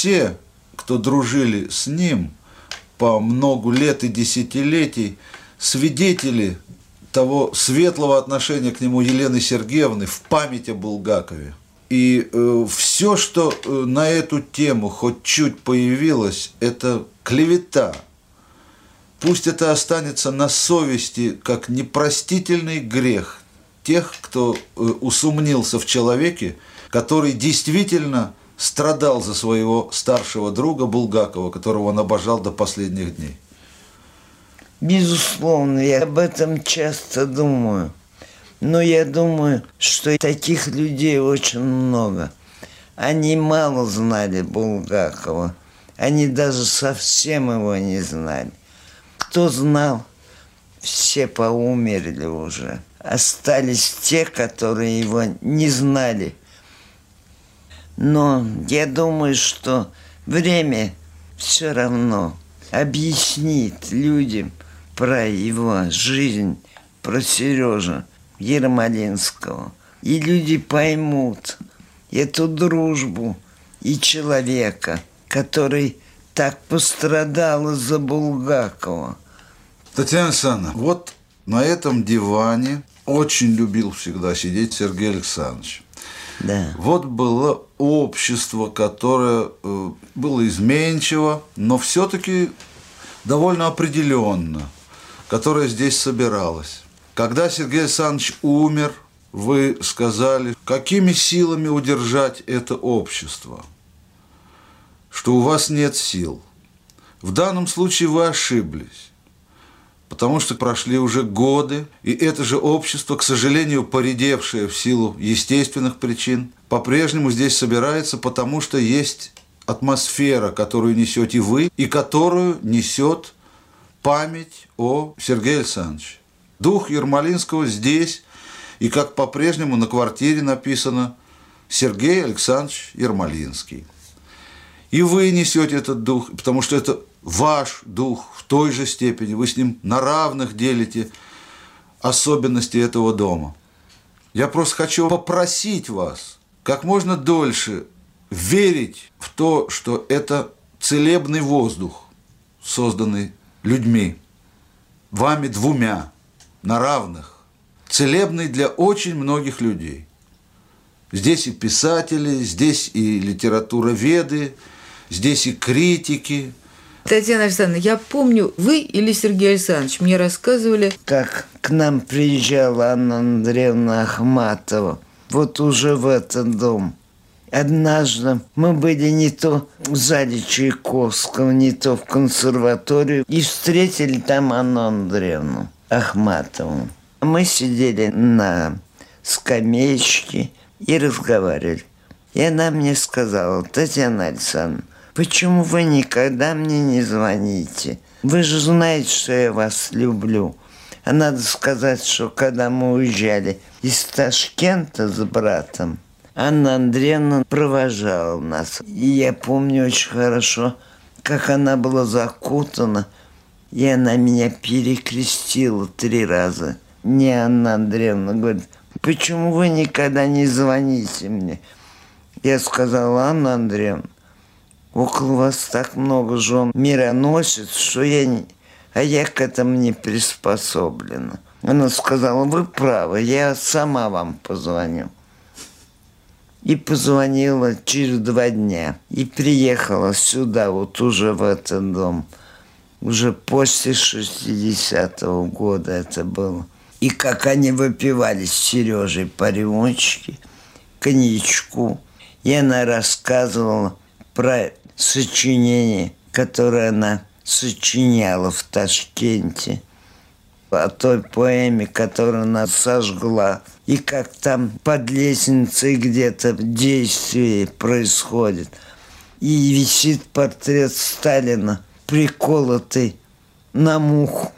все, кто дружили с ним по многу лет и десятилетий, свидетели того светлого отношения к нему Елены Сергеевны в память о Булгакове. И все, что на эту тему хоть чуть появилось, это клевета. Пусть это останется на совести как непростительный грех тех, кто усомнился в человеке, который действительно страдал за своего старшего друга Булгакова, которого он обожал до последних дней. Безусловно, я об этом часто думаю. Но я думаю, что таких людей очень много. Они мало знали Булгакова. Они даже совсем его не знали. Кто знал, все поумерли уже. Остались те, которые его не знали. Но я думаю, что время все равно объяснит людям про его жизнь, про Сережу Ермолинского. И люди поймут эту дружбу и человека, который так пострадал из-за Булгакова. Татьяна Александровна, вот на этом диване очень любил всегда сидеть Сергей Александрович. Да. Вот было общество, которое было изменчиво, но все-таки довольно определенно, которое здесь собиралось. Когда Сергей Александрович умер, вы сказали, какими силами удержать это общество, что у вас нет сил. В данном случае вы ошиблись, потому что прошли уже годы, и это же общество, к сожалению, поредевшее в силу естественных причин, по-прежнему здесь собирается, потому что есть атмосфера, которую несете вы, и которую несет память о Сергее Александровиче. Дух Ермолинского здесь, и как по-прежнему на квартире написано «Сергей Александрович Ермолинский». И вы несете этот дух, потому что это ваш дух в той же степени, вы с ним на равных делите особенности этого дома. Я просто хочу попросить вас как можно дольше верить в то, что это целебный воздух, созданный людьми, вами двумя, на равных, целебный для очень многих людей. Здесь и писатели, здесь и литературоведы, здесь и критики. Татьяна Александровна, я помню, вы или Сергей Александрович мне рассказывали, как к нам приезжала Анна Андреевна Ахматова, вот уже в этот дом. Однажды мы были не то в зале Чайковского, не то в консерватории, и встретили там Анну Андреевну Ахматову. Мы сидели на скамеечке и разговаривали. И она мне сказала: Татьяна Александровна, почему вы никогда мне не звоните? Вы же знаете, что я вас люблю. А надо сказать, что когда мы уезжали из Ташкента с братом, Анна Андреевна провожала нас. И я помню очень хорошо, как она была закутана, и она меня перекрестила 3 раза. Не Анна Андреевна говорит: почему вы никогда не звоните мне? Я сказала: Анна Андреевна, около вас так много жен мироносец, что я к этому не приспособлена. Она сказала: вы правы, я сама вам позвоню. И позвонила через 2 дня. И приехала сюда, вот уже в этот дом. Уже после 60-го года это было. И как они выпивали с Сережей по рюмочке, коньячку. И она рассказывала про сочинение, которое она сочиняла в Ташкенте, о той поэме, которую она сожгла, и как там под лестницей где-то действие происходит. И висит портрет Сталина, приколотый на муху.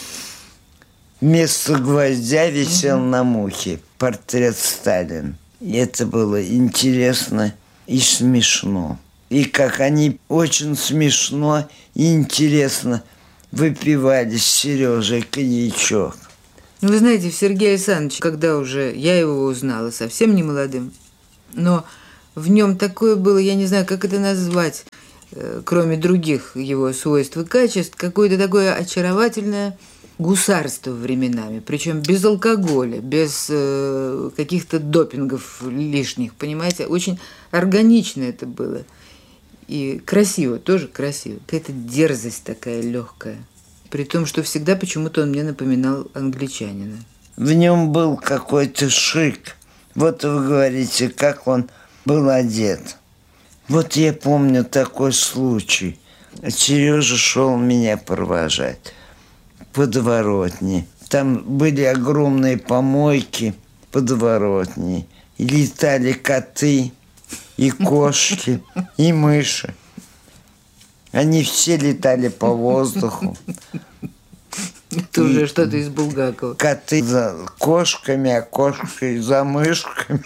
Вместо гвоздя висел на мухе портрет Сталина. И это было интересно и смешно. И как они очень смешно и интересно выпивали с Сережей коньячок. вы знаете, Сергей Александрович, когда уже я его узнала, совсем не молодым, но В нем такое было, я не знаю, как это назвать, кроме других его свойств и качеств, какое-то такое очаровательное гусарство временами, причем без алкоголя, без каких-то допингов лишних, понимаете? Очень органично это было. И красиво, тоже красиво. Какая-то дерзость такая легкая. При том, что всегда почему-то он мне напоминал англичанина. В нем был какой-то шик. Вот вы говорите, как он был одет. Вот я помню такой случай. Сережа шел меня провожать. Подворотни. Там были огромные помойки подворотни. И летали коты, и кошки, и мыши. Они все летали по воздуху. Это уже что-то из Булгакова. Коты за кошками, а кошки за мышками.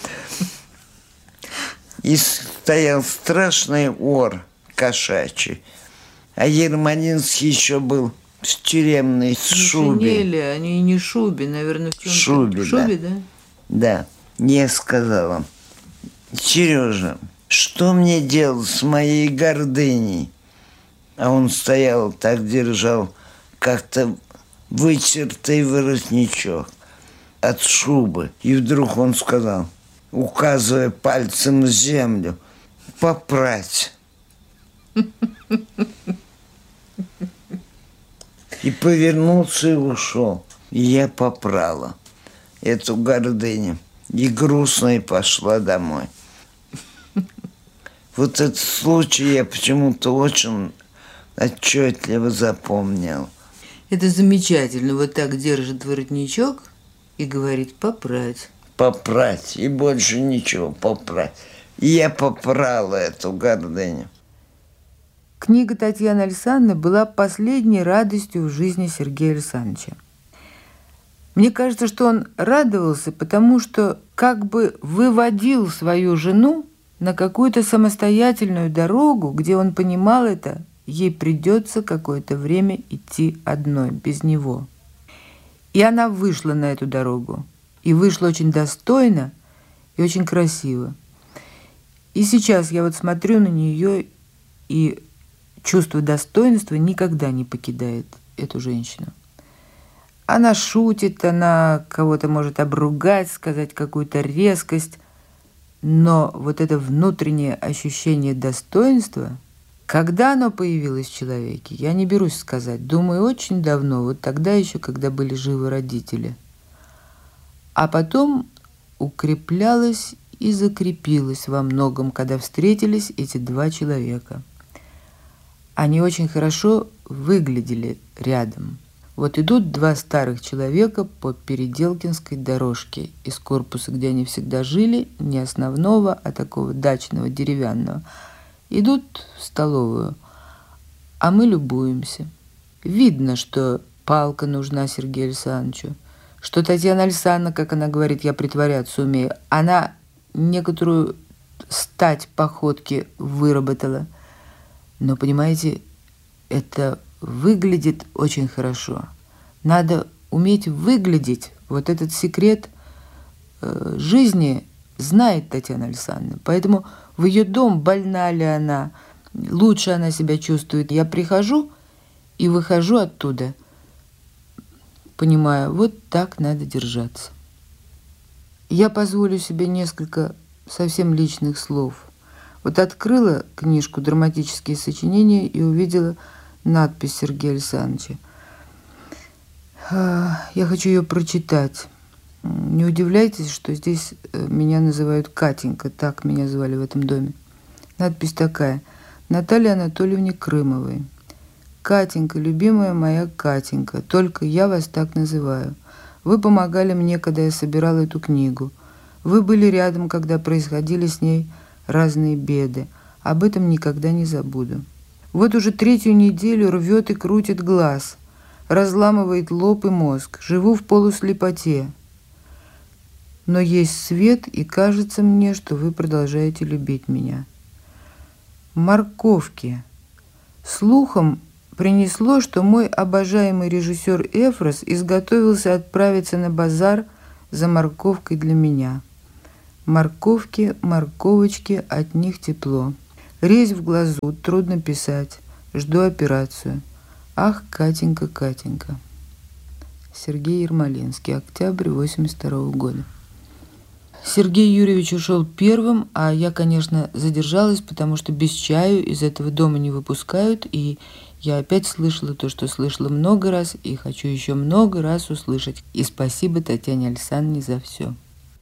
И стоял страшный ор кошачий. А Ермолинский еще был в тюремной шубе. Шинели, они и не шубе, наверное, в чем-то. Шубе, Шубе, да. Да? Да. Я сказала: Сережа, что мне делать с моей гордыней? А он стоял, так держал как-то вытертый воротничок от шубы. И вдруг он сказал, указывая пальцем на землю: попрать. И повернулся и ушел. И я попрала эту гордыню. И грустно и пошла домой. Вот этот случай я почему-то очень отчетливо запомнил. Это замечательно. Вот так держит воротничок и говорит: попрать. Попрать. И больше ничего, попрать. И я попрала эту гордыню. Книга Татьяны Александровны была последней радостью в жизни Сергея Александровича. Мне кажется, что он радовался, потому что как бы выводил свою жену на какую-то самостоятельную дорогу, где он понимал это, ей придется какое-то время идти одной, без него. И она вышла на эту дорогу. И вышла очень достойно и очень красиво. И сейчас я вот смотрю на нее, и чувство достоинства никогда не покидает эту женщину. Она шутит, она кого-то может обругать, сказать какую-то резкость, но вот это внутреннее ощущение достоинства, когда оно появилось в человеке, я не берусь сказать. Думаю, очень давно, вот тогда еще, когда были живы родители. А потом укреплялось и закрепилось во многом, когда встретились эти два человека. Они очень хорошо выглядели рядом. Вот идут два старых человека по Переделкинской дорожке из корпуса, где они всегда жили, не основного, а такого дачного, деревянного. Идут в столовую, а мы любуемся. Видно, что палка нужна Сергею Александровичу, что Татьяна Александровна, как она говорит, я притворяться умею, она некоторую стать походки выработала. Но, понимаете, это выглядит очень хорошо. Надо уметь выглядеть. Вот этот секрет жизни знает Татьяна Александровна. Поэтому в ее дом, больна ли она, лучше она себя чувствует. Я прихожу и выхожу оттуда, понимаю, вот так надо держаться. Я позволю себе несколько совсем личных слов. Вот открыла книжку «Драматические сочинения» и увидела надпись Сергея Александровича. Я хочу ее прочитать. Не удивляйтесь, что здесь меня называют Катенька, так меня звали в этом доме. Надпись такая: Наталье Анатольевне Крымовой. Катенька, любимая моя Катенька, только я вас так называю. Вы помогали мне, когда я собирала эту книгу. Вы были рядом, когда происходили с ней разные беды. Об этом никогда не забуду. Вот уже 3-ю неделю рвет и крутит глаз, разламывает лоб и мозг. Живу в полуслепоте. Но есть свет, и кажется мне, что вы продолжаете любить меня. Морковки. Слухом принесло, что мой обожаемый режиссер Эфрос изготовился отправиться на базар за морковкой для меня. Морковки, морковочки, от них тепло. Резь в глазу, трудно писать. Жду операцию. Ах, Катенька, Катенька. Сергей Ермолинский. Октябрь 1982 года. Сергей Юрьевич ушел первым, а я, конечно, задержалась, потому что без чаю из этого дома не выпускают, и я опять слышала то, что слышала много раз, и хочу еще много раз услышать. И спасибо Татьяне Александровне за все.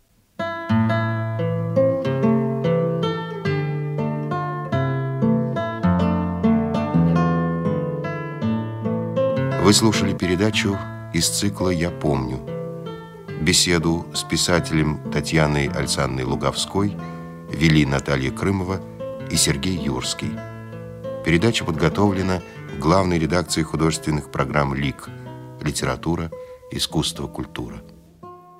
Вы слушали передачу из цикла «Я помню». Беседу с писателем Татьяной Александровной Луговской вели Наталья Крымова и Сергей Юрский. Передача подготовлена главной редакцией художественных программ ЛИК «Литература, искусство, культура».